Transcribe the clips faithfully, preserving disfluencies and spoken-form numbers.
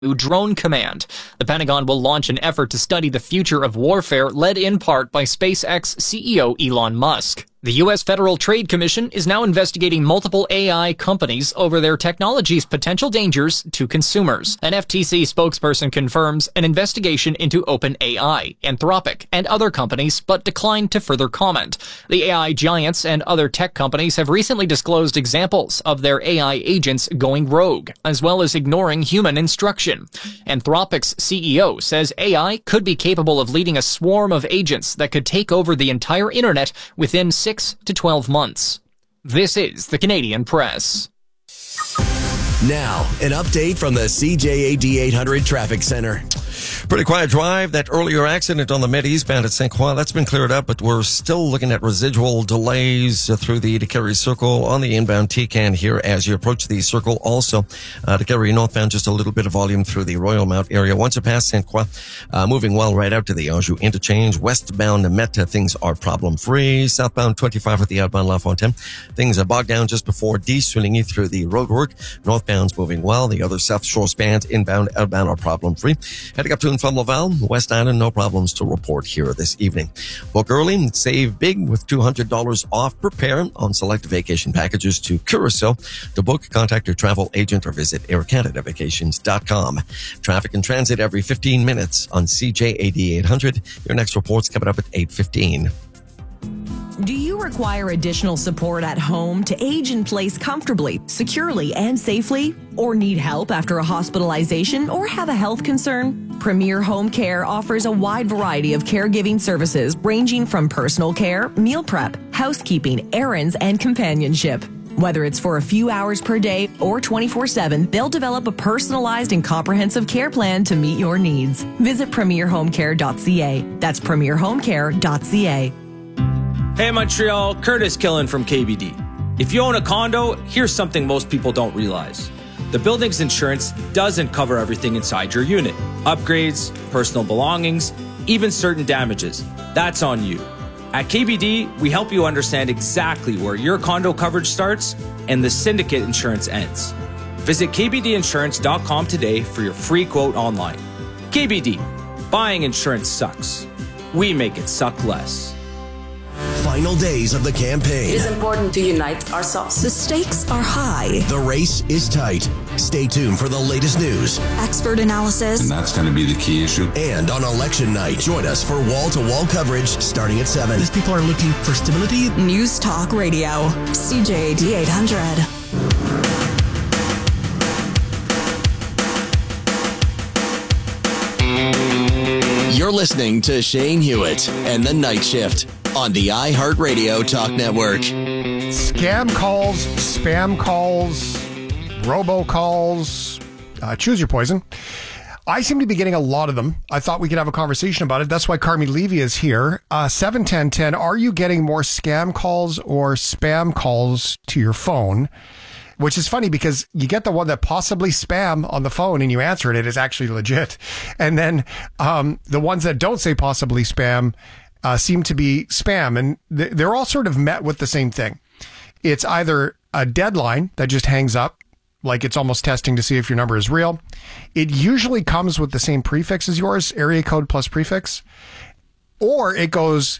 Drone Command. The Pentagon will launch an effort to study the future of warfare, led in part by SpaceX C E O Elon Musk. The U S Federal Trade Commission is now investigating multiple A I companies over their technology's potential dangers to consumers. An F T C spokesperson confirms an investigation into OpenAI, Anthropic, and other companies, but declined to further comment. The A I giants and other tech companies have recently disclosed examples of their A I agents going rogue, as well as ignoring human instruction. Anthropic's C E O says A I could be capable of leading a swarm of agents that could take over the entire internet within six to twelve months. This is the Canadian Press. Now, an update from the C J A D eight hundred Traffic Center. Pretty quiet drive. That earlier accident on the mid-eastbound at Saint Croix, that's been cleared up, but we're still looking at residual delays uh, through the Decarie Circle on the inbound T-Can here as you approach the circle. Also, uh, Decarie northbound, just a little bit of volume through the Royal Mount area. Once you pass Saint Croix, uh, moving well right out to the Anjou interchange. Westbound Meta, things are problem-free. Southbound twenty-five with the outbound La Fontaine. Things are bogged down just before D-Swinningy through the roadwork. Northbound's moving well. The other South Shore spans, inbound, outbound are problem-free. Heading up to and from Laval, West Island, no problems to report here this evening. Book early and save big with two hundred dollars off per pair on select vacation packages to Curacao. To book, contact your travel agent or visit air canada vacations dot com. Traffic and transit every fifteen minutes on C J A D eight hundred. Your next report's coming up at eight fifteen. Do you require additional support at home to age in place comfortably, securely, and safely? Or need help after a hospitalization or have a health concern? Premier Home Care offers a wide variety of caregiving services ranging from personal care, meal prep, housekeeping, errands, and companionship. Whether it's for a few hours per day or twenty-four seven, they'll develop a personalized and comprehensive care plan to meet your needs. Visit premier home care dot c a. That's premier home care dot c a. Hey Montreal, Curtis Killen from K B D. If you own a condo, here's something most people don't realize. The building's insurance doesn't cover everything inside your unit. Upgrades, personal belongings, even certain damages. That's on you. At K B D, we help you understand exactly where your condo coverage starts and the syndicate insurance ends. Visit k b d insurance dot com today for your free quote online. K B D, buying insurance sucks. We make it suck less. Final days of the campaign. It is important to unite ourselves. The stakes are high. The race is tight. Stay tuned for the latest news, expert analysis, and that's going to be the key issue. And on election night, join us for wall-to-wall coverage starting at seven. These people are looking for stability. News Talk Radio, C J A D eight hundred. You're listening to Shane Hewitt and the Night Shift on the iHeartRadio Talk Network. Scam calls, spam calls, robocalls, uh, choose your poison. I seem to be getting a lot of them. I thought we could have a conversation about it. That's why Carmi Levy is here. Uh, seven ten ten, are you getting more scam calls or spam calls to your phone? Which is funny because you get the one that possibly spam on the phone and you answer it, it is actually legit. And then um, the ones that don't say possibly spam uh, seem to be spam. And th- they're all sort of met with the same thing. It's either a deadline that just hangs up, like it's almost testing to see if your number is real. It usually comes with the same prefix as yours, area code plus prefix. Or it goes,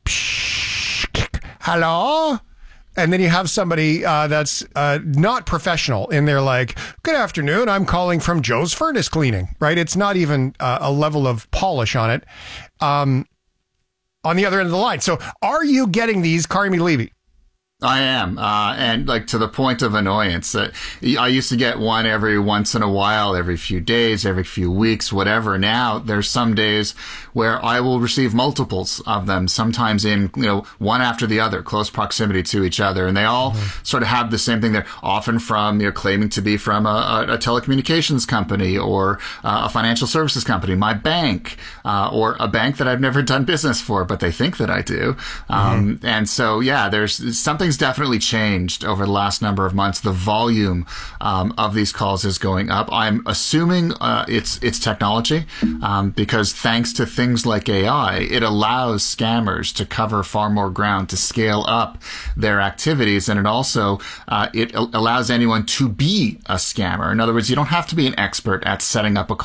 hello? And then you have somebody uh, that's uh, not professional, and they're like, good afternoon, I'm calling from Joe's Furnace Cleaning, right? It's not even uh, a level of polish on it um, on the other end of the line. So are you getting these, Carmi Levy? I am, uh, and like to the point of annoyance. Uh, I used to get one every once in a while, every few days, every few weeks, whatever. Now there's some days where I will receive multiples of them, sometimes in, you know, one after the other, close proximity to each other. And they all mm-hmm. sort of have the same thing. They're often from, you know, claiming to be from a, a telecommunications company or uh, a financial services company, my bank, uh, or a bank that I've never done business for, but they think that I do. Um, mm-hmm. And so, yeah, there's something something's definitely changed over the last number of months. The volume um, of these calls is going up. I'm assuming uh, it's it's technology, um, because thanks to things like A I, it allows scammers to cover far more ground, to scale up their activities, and it also uh, it allows anyone to be a scammer. In other words, you don't have to be an expert at setting up a